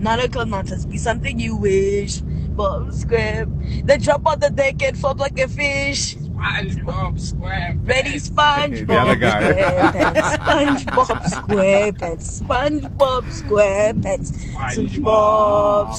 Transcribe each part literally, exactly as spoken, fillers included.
Nautical matters. Be something you wish. Bob Square. They jump on the deck and flop like a fish. SpongeBob SquarePants. Ready, SpongeBob The other guy. SquarePants. SpongeBob SquarePants. SpongeBob SquarePants. SpongeBob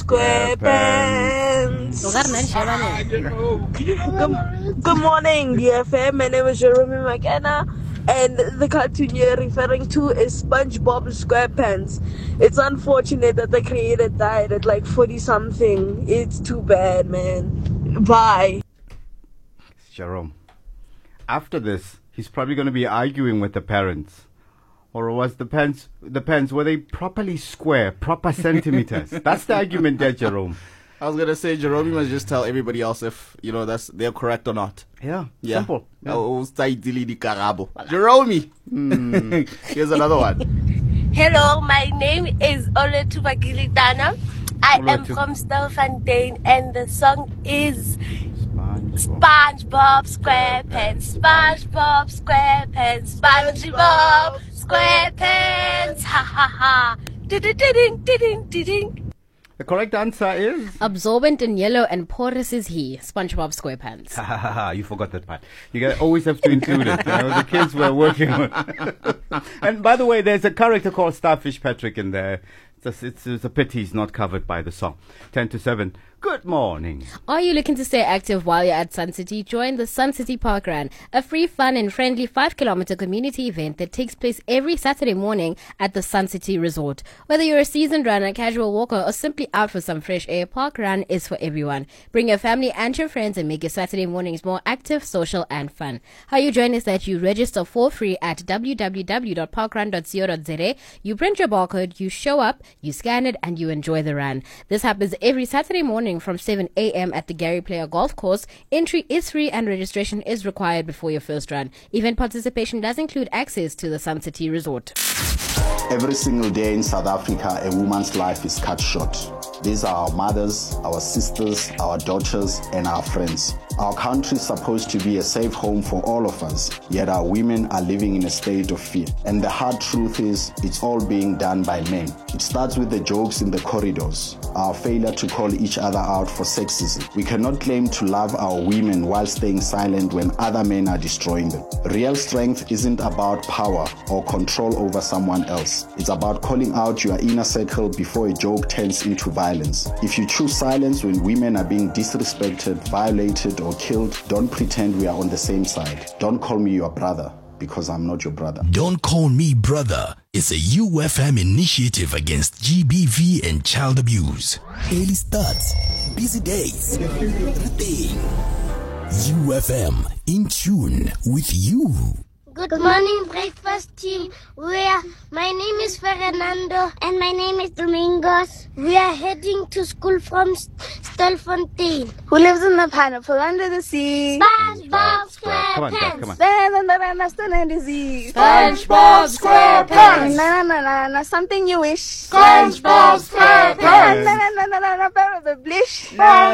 SquarePants. Good, good morning, D F M. My name is Jeremy McKenna, and the cartoon you're referring to is SpongeBob SquarePants. It's unfortunate that the creator died at like forty something. It's too bad, man. Bye. Jerome, after this, he's probably going to be arguing with the parents. Or was the pants, the pants, were they properly square, proper centimeters? That's the argument there, Jerome. I was going to say, Jerome, you must just tell everybody else if, you know, that's they're correct or not. Yeah, yeah. simple. Yeah. Oh, Jerome. Mm. Here's another one. Hello, my name is Oletuba Gilidana. I am from Stelfontein, and the song is SpongeBob SquarePants, SpongeBob SquarePants, SpongeBob SquarePants, ha ha ha, ding ding ding. The correct answer is absorbent in yellow and porous is he, SpongeBob SquarePants. Ha ha ha! You forgot that part. You gotta always have to include it. You know, the kids were working on. And by the way, there's a character called Starfish Patrick in there. It's a, it's, it's a pity he's not covered by the song. Ten to seven. Good morning. Are you looking to stay active while you're at Sun City? Join the Sun City Park Run, a free, fun and friendly five kilometer community event that takes place every Saturday morning at the Sun City Resort. Whether you're a seasoned runner, casual walker, or simply out for some fresh air, Park Run is for everyone. Bring your family and your friends and make your Saturday mornings more active, social and fun. How you join is that you register for free at w w w dot parkrun dot co dot z a. You print your barcode, you show up, you scan it, and you enjoy the run. This happens every Saturday morning from seven a m at the Gary Player Golf Course. Entry is free and registration is required before your first run. Event participation does include access to the Sun City Resort. Every single day in South Africa, a woman's life is cut short. These are our mothers, our sisters, our daughters, and our friends. Our country is supposed to be a safe home for all of us, yet our women are living in a state of fear. And the hard truth is, it's all being done by men. It starts with the jokes in the corridors, our failure to call each other out for sexism. We cannot claim to love our women while staying silent when other men are destroying them. Real strength isn't about power or control over someone else. It's about calling out your inner circle before a joke turns into violence. If you choose silence when women are being disrespected, violated, or killed, don't pretend we are on the same side. Don't call me your brother, because I'm not your brother. Don't Call Me Brother is a U F M initiative against G B V and child abuse. Early starts, busy days, everything. U F M, in tune with you. Good morning, breakfast team. We are, my name is Fernando and my name is Domingos. We are heading to school from Stelfontein. Who lives in the pineapple under the sea? SpongeBob SquarePants. Come on, Dad, come on. Stand on the rhinestone and the sea. SpongeBob SquarePants. Na na na na na, something you wish. SpongeBob SquarePants. Na na na na na na, bear of the blish.